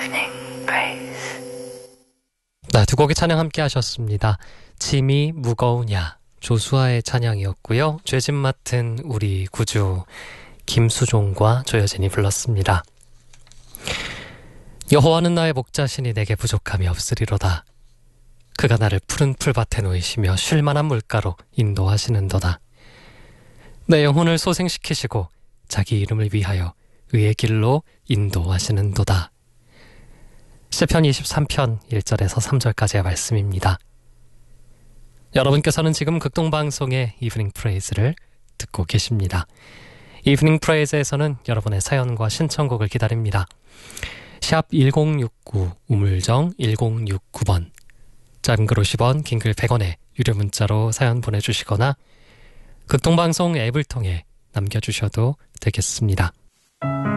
Evening Praise. 네, 두 곡의 찬양 함께 하셨습니다. 짐이 무거우냐, 조수아의 찬양이었고요. 죄짐 맡은 우리 구주 김수종과 조여진이 불렀습니다. 여호와는 나의 목자시니 내게 부족함이 없으리로다. 그가 나를 푸른 풀밭에 놓이시며 쉴만한 물가로 인도하시는도다. 내 영혼을 소생시키시고 자기 이름을 위하여 의의 길로 인도하시는도다. 시편 23편 1절에서 3절까지의 말씀입니다. 여러분께서는 지금 극동방송의 이브닝 프레이즈를 듣고 계십니다. 이브닝 프레이즈에서는 여러분의 사연과 신청곡을 기다립니다. 샵 1069 우물정 1069번, 짧은 글 50원, 긴 글 100원에 유료 문자로 사연 보내주시거나 극동방송 앱을 통해 남겨주셔도 되겠습니다.